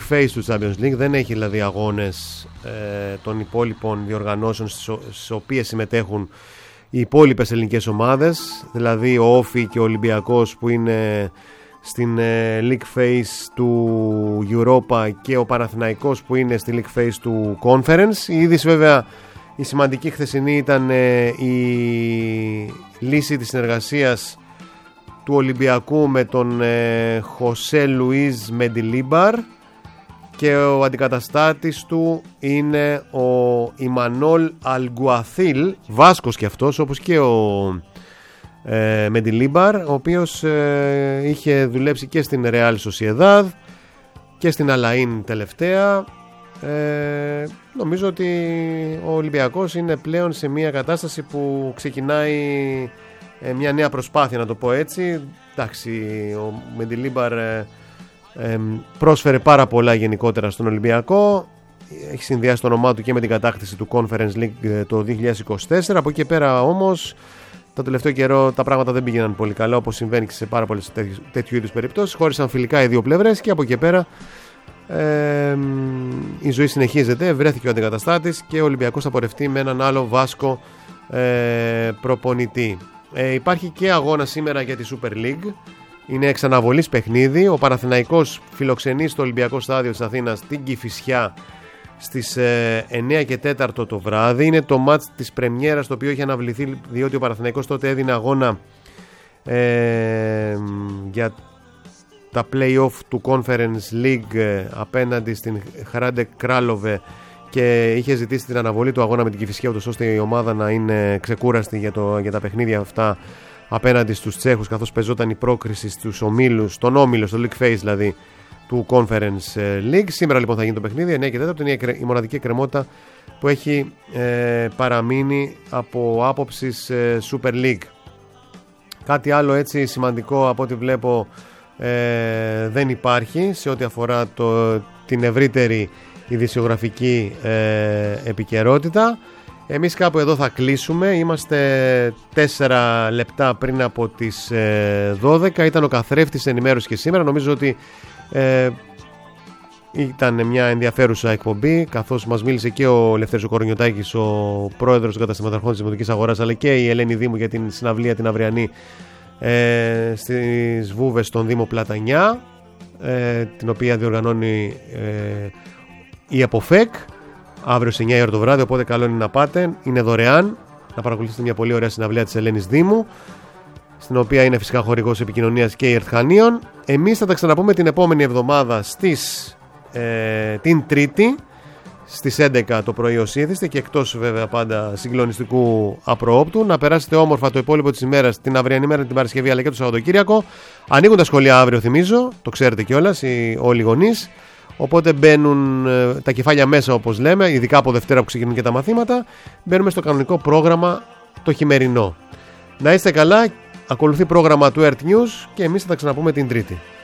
League Phase του Champions League. Δεν έχει δηλαδή αγώνες των υπόλοιπων διοργανώσεων στις οποίες συμμετέχουν οι υπόλοιπες ελληνικές ομάδες, δηλαδή ο Όφη και ο Ολυμπιακός που είναι στην League Phase του Europa και ο Παναθηναϊκός που είναι στη League Phase του Conference. Η είδηση βέβαια η σημαντική χθεσινή ήταν η λύση της συνεργασίας του Ολυμπιακού με τον Χωσέ Λουίζ Μεντιλίμπαρ και ο αντικαταστάτης του είναι ο Ιμανόλ Αλγκουαθίλ, Βάσκος και αυτός όπως και ο Μεντιλίμπαρ, ο οποίος είχε δουλέψει και στην Real Sociedad και στην Αλαΐν τελευταία. Νομίζω ότι ο Ολυμπιακός είναι πλέον σε μια κατάσταση που ξεκινάει μια νέα προσπάθεια, να το πω έτσι. Εντάξει, ο Μεντιλίμπαρ πρόσφερε πάρα πολλά γενικότερα στον Ολυμπιακό. Έχει συνδυάσει το όνομά του και με την κατάκτηση του Conference League το 2024. Από εκεί πέρα όμως το τελευταίο καιρό τα πράγματα δεν πήγαιναν πολύ καλά, όπως συμβαίνει και σε πάρα πολλές τέτοιου είδους περιπτώσεις. Χώρισαν φιλικά οι δύο πλευρές και από εκεί πέρα η ζωή συνεχίζεται. Βρέθηκε ο αντικαταστάτης και ο Ολυμπιακός θα πορευτεί με έναν άλλο Βάσκο προπονητή. Υπάρχει και αγώνα σήμερα για τη Super League. Είναι εξ αναβολής παιχνίδι. Ο Παναθηναϊκός φιλοξενεί στο Ολυμπιακό Στάδιο της Αθήνας την Κηφισιά στις 9 και 4 το βράδυ. Είναι το μάτς της πρεμιέρας, το οποίο έχει αναβληθεί διότι ο Παναθηναϊκός τότε έδινε αγώνα για τα play-off του Conference League απέναντι στην Hrádek Králové και είχε ζητήσει την αναβολή του αγώνα με την Κηφισιά, ώστε η ομάδα να είναι ξεκούραστη για τα παιχνίδια αυτά απέναντι στους Τσέχους, καθώς πεζόταν η πρόκριση στους ομίλους, στον όμιλο, στο League Phase δηλαδή του Conference League. Σήμερα λοιπόν θα γίνει το παιχνίδι 9 και 4, είναι η μοναδική εκκρεμότητα που έχει παραμείνει από άποψης Super League. Κάτι άλλο έτσι σημαντικό από ό,τι βλέπω δεν υπάρχει σε ό,τι αφορά την ευρύτερη ειδησιογραφική επικαιρότητα. Εμείς κάπου εδώ θα κλείσουμε. Είμαστε 4 λεπτά πριν από τις 12. Ήταν ο καθρέφτης ενημέρωση και σήμερα. Νομίζω ότι ήταν μια ενδιαφέρουσα εκπομπή, καθώς μας μίλησε και ο Λευτέρης ο Κορονιωτάκης, ο πρόεδρος των καταστηματαρχών της Δημοτικής Αγοράς, αλλά και η Ελένη Δήμου για την συναυλία την αυριανή στις Βούβες στον Δήμο Πλατανιά, την οποία διοργανώνει η ΑΠΟΦΕΚ αύριο σε 9 ώρα το βράδυ, οπότε καλό είναι να πάτε, είναι δωρεάν, να παρακολουθήσετε μια πολύ ωραία συναυλία της Ελένης Δήμου, στην οποία είναι φυσικά χορηγός επικοινωνίας και η ΕΡΤ Χανίων. Εμείς θα τα ξαναπούμε την επόμενη εβδομάδα την Τρίτη στις 11 το πρωί ως ήθιστε και εκτός βέβαια πάντα συγκλονιστικού απροόπτου. Να περάσετε όμορφα το υπόλοιπο της ημέρας, την αυριανή μέρα, την Παρασκευή αλλά και το Σαββατοκύριακο. Ανοίγουν τα σχολεία αύριο, θυμίζω, το ξέρετε κιόλας όλοι οι γονείς. Οπότε μπαίνουν τα κεφάλια μέσα, όπως λέμε, ειδικά από Δευτέρα που ξεκινούν και τα μαθήματα. Μπαίνουμε στο κανονικό πρόγραμμα το χειμερινό. Να είστε καλά, ακολουθεί πρόγραμμα του Earth News και εμείς θα τα ξαναπούμε την Τρίτη.